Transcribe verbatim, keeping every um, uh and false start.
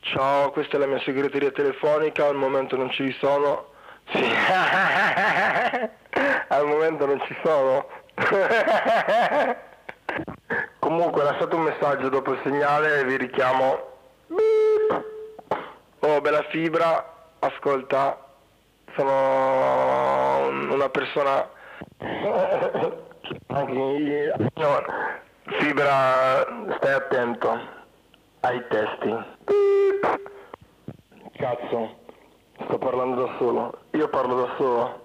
Ciao, questa è la mia segreteria telefonica, al momento non ci sono. Sì. Al momento non ci sono. Comunque lasciate un messaggio dopo il segnale e vi richiamo. Beep. Oh, bella fibra, ascolta, sono una persona anche io. No, fibra, stai attento ai testi. Beep. Cazzo, sto parlando da solo, io parlo da solo.